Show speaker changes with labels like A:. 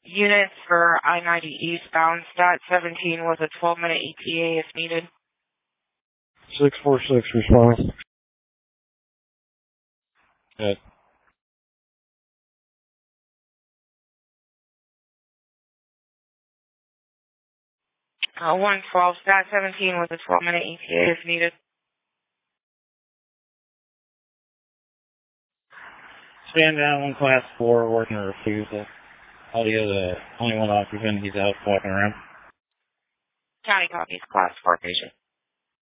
A: Units for I-90 eastbound, stat 17 with a 12-minute ETA if needed.
B: 646 responding.
C: Good.
A: 112, stat 17 with a 12-minute ETA if needed.
C: Stand down, 1 class 4, working a refusal. Audio, the only one occupant, he's out walking around.
A: County copies, class 4 patient.